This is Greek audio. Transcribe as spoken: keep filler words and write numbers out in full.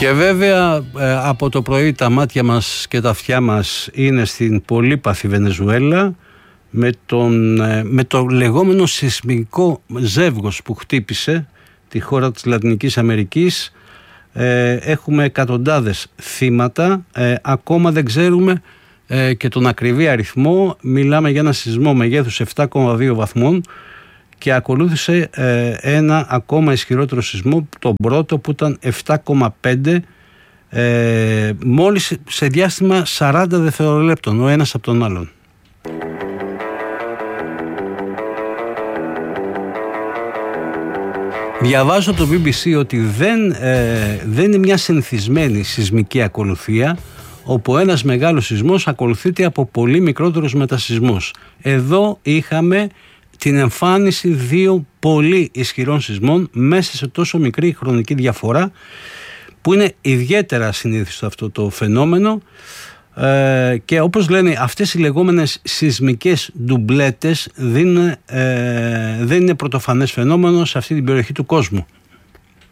Και βέβαια από το πρωί τα μάτια μας και τα αυτιά μας είναι στην πολύπαθη Βενεζουέλα με, τον, με το λεγόμενο σεισμικό ζεύγος που χτύπησε τη χώρα της Λατινικής Αμερικής. Ε, έχουμε εκατοντάδες θύματα, ε, ακόμα δεν ξέρουμε ε, και τον ακριβή αριθμό. Μιλάμε για ένα σεισμό μεγέθους επτά κόμμα δύο βαθμών και ακολούθησε ε, ένα ακόμα ισχυρότερο σεισμό, τον πρώτο που ήταν επτά κόμμα πέντε, ε, μόλις σε διάστημα σαράντα δευτερολέπτων ο ένας από τον άλλον. Διαβάζω το μπι μπι σι ότι δεν, ε, δεν είναι μια συνηθισμένη σεισμική ακολουθία, όπου ένας μεγάλος σεισμός ακολουθείται από πολύ μικρότερους μετασεισμούς. Εδώ είχαμε την εμφάνιση δύο πολύ ισχυρών σεισμών μέσα σε τόσο μικρή χρονική διαφορά, που είναι ιδιαίτερα συνήθιστο αυτό το φαινόμενο. Ε, και όπως λένε, αυτές οι λεγόμενες σεισμικές ντουμπλέτες δεν είναι, ε, δεν είναι πρωτοφανές φαινόμενο σε αυτή την περιοχή του κόσμου.